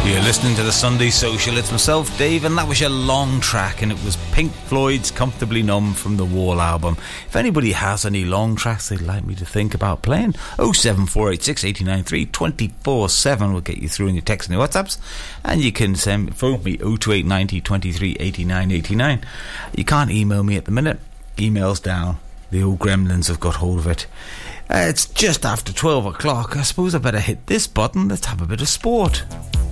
You're listening to the Sunday Social. It's myself, Dave, and that was your long track, and it was Pink Floyd's Comfortably Numb from the Wall album. If anybody has any long tracks they'd like me to think about playing, 07486 893 24/7 will get you through in your texts and your WhatsApps, and you can phone me 028 90 23 89 89. You can't email me at the minute. Email's down. The old gremlins have got hold of it. It's just after 12 o'clock. I suppose I better hit this button. Let's have a bit of sport.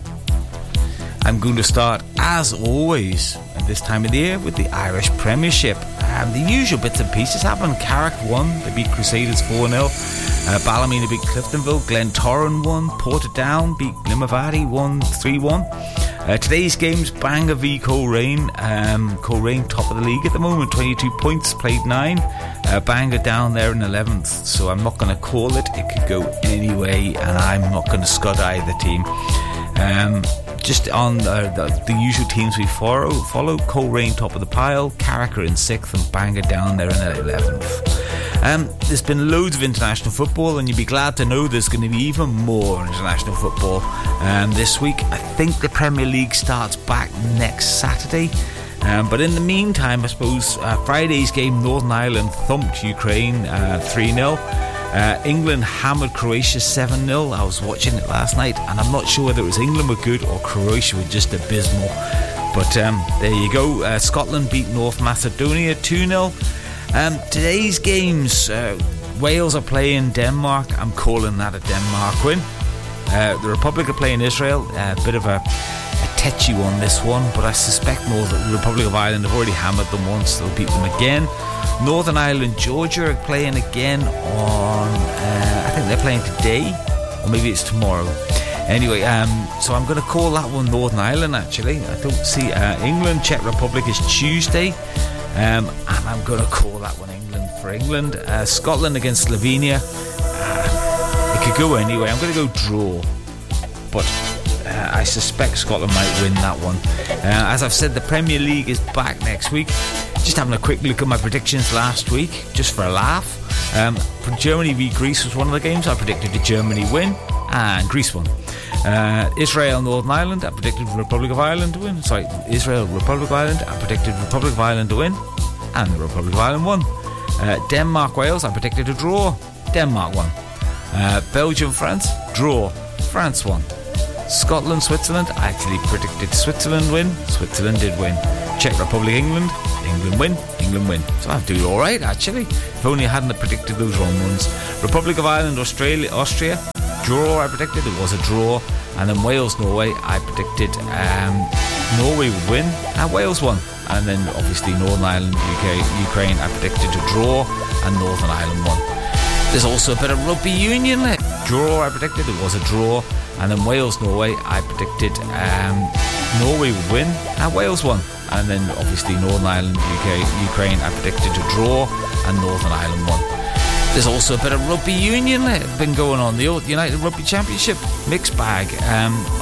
I'm going to start, as always, at this time of the year with the Irish Premiership. The usual bits and pieces happened. Carrick won. They beat Crusaders 4-0. Ballymena beat Cliftonville. Glentoran won. Portadown beat Limavady, won 3-1. Today's games, Bangor v Coleraine. Coleraine top of the league at the moment, 22 points, played 9. Bangor down there in 11th, so I'm not going to call it. It could go any way, and I'm not going to scud either team. Just on the usual teams we follow, Coleraine top of the pile, Carrick are in 6th, and Bangor down there in 11th. There's been loads of international football, and you'll be glad to know there's going to be even more international football this week. I think the Premier League starts back next Saturday. But in the meantime, I suppose Friday's game, Northern Ireland thumped Ukraine 3-0. England hammered Croatia 7-0. I was watching it last night, and I'm not sure whether it was England were good or Croatia were just abysmal. But there you go. Scotland beat North Macedonia 2-0. Today's games, Wales are playing Denmark. I'm calling that a Denmark win. The Republic are playing Israel. A bit of a tetchy one, this one, but I suspect the Republic of Ireland have already hammered them once. They'll beat them again. Northern Ireland, Georgia are playing again on, I think they're playing today, or maybe it's tomorrow. Anyway, so I'm going to call that one Northern Ireland, actually. I don't see England, Czech Republic is Tuesday, and I'm going to call that one England for England. Scotland against Slovenia, it could go anyway. I'm going to go draw, but I suspect Scotland might win that one. As I've said, the Premier League is back next week. Just having a quick look at my predictions last week, just for a laugh. For Germany v Greece was one of the games. I predicted a Germany win, and Greece won. Israel, Northern Ireland, I predicted Republic of Ireland to win. Sorry, Israel, Republic of Ireland, I predicted Republic of Ireland to win, and the Republic of Ireland won. Denmark, Wales, I predicted a draw. Denmark won. Belgium, France, draw. France won. Scotland, Switzerland, I actually predicted Switzerland win. Switzerland did win. Czech Republic, England, England win. England win. So I'm doing alright, actually. If only I hadn't predicted those wrong ones. Republic of Ireland, Austria, draw I predicted. It was a draw. And then Wales, Norway, I predicted Norway would win, and Wales won. And then obviously Northern Ireland, Ukraine, I predicted a draw, and Northern Ireland won. There's also a bit of rugby union. Draw I predicted. It was a draw. And then Wales, Norway, I predicted Norway would win, and Wales won. And then obviously Northern Ireland, Ukraine, I predicted a draw, and Northern Ireland won. There's also a bit of rugby union been going on. The United Rugby Championship, mixed bag.